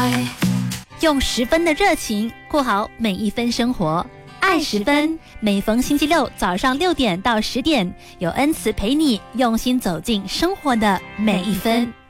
用10分的热情过好每一分生活，爱10分。每逢星期六早上6点到10点，有恩慈陪你用心走进生活的每一分。